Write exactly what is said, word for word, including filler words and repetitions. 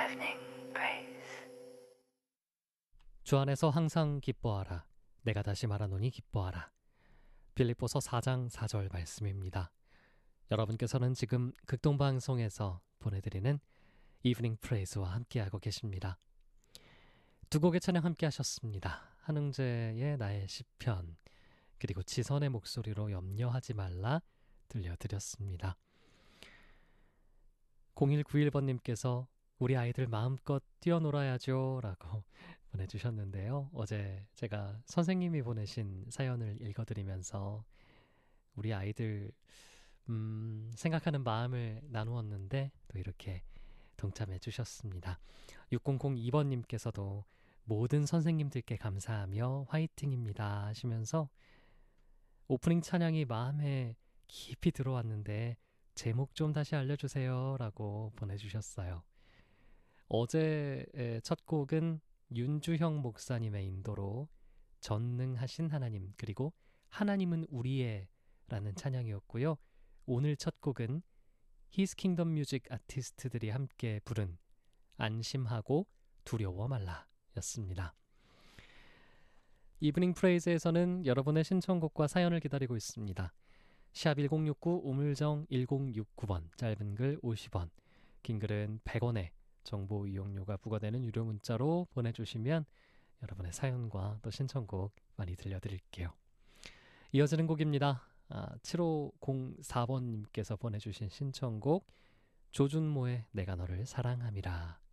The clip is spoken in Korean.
Evening Praise. 주 안에서 항상 기뻐하라. 내가 다시 말하노니 기뻐하라. 빌립보서 사 장 사 절 말씀입니다. 여러분께서는 지금 극동방송에서 보내드리는 이브닝 프레이즈와 함께하고 계십니다. 두 곡의 찬양 함께 하셨습니다. 한흥재의 나의 시편, 그리고 지선의 목소리로 염려하지 말라 들려드렸습니다. 공일구일 번님께서 우리 아이들 마음껏 뛰어놀아야죠 라고 보내주셨는데요. 어제 제가 선생님이 보내신 사연을 읽어드리면서 우리 아이들 음, 생각하는 마음을 나누었는데 또 이렇게 동참해 주셨습니다. 육공공이 번님께서도 모든 선생님들께 감사하며 화이팅입니다 하시면서 오프닝 찬양이 마음에 깊이 들어왔는데 제목 좀 다시 알려주세요 라고 보내주셨어요. 어제의 첫 곡은 윤주형 목사님의 인도로 전능하신 하나님, 그리고 하나님은 우리의 라는 찬양이었고요. 오늘 첫 곡은 히스 킹덤 뮤직 아티스트들이 함께 부른 안심하고 두려워 말라 였습니다. 이브닝 프레이즈에서는 여러분의 신청곡과 사연을 기다리고 있습니다. 샵 일공육구 우물정 일공육구 번, 짧은 글 오십 원, 긴 글은 백 원에 정보 이용료가 부과되는 유료 문자로 보내주시면 여러분의 사연과 또 신청곡 많이 들려드릴게요. 이어지는 곡입니다. 아, 칠오공사 번님께서 보내주신 신청곡 조준모의 내가 너를 사랑함이라